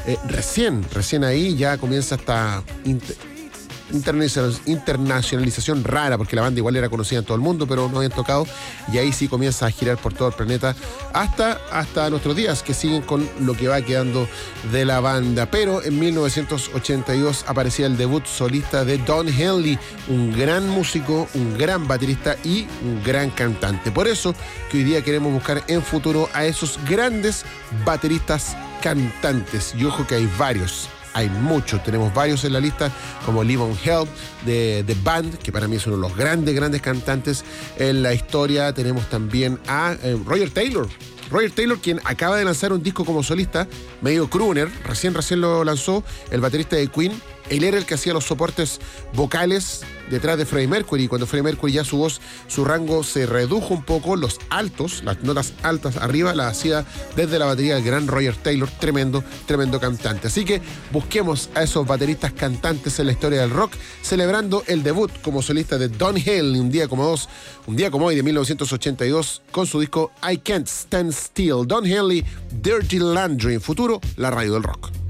recién ahí ya comienza esta internacionalización rara, porque la banda igual era conocida en todo el mundo, pero no habían tocado, y ahí sí comienza a girar por todo el planeta hasta nuestros días, que siguen con lo que va quedando de la banda. Pero en 1982 aparecía el debut solista de Don Henley, un gran músico, un gran baterista y un gran cantante. Por eso que hoy día queremos buscar en futuro a esos grandes bateristas cantantes, y ojo que hay varios. Hay muchos, tenemos varios en la lista, como Levon Helm de The Band, que para mí es uno de los grandes cantantes en la historia. Tenemos también a Roger Taylor, quien acaba de lanzar un disco como solista, medio crooner, recién lo lanzó, el baterista de Queen. Él era el que hacía los soportes vocales detrás de Freddie Mercury, y cuando Freddie Mercury ya su voz, su rango se redujo un poco, las notas altas arriba las hacía desde la batería del gran Roger Taylor, tremendo cantante. Así que busquemos a esos bateristas cantantes en la historia del rock, celebrando el debut como solista de Don Henley, un día como hoy de 1982, con su disco I Can't Stand Still. Don Henley, Dirty Laundry, en futuro, la radio del rock.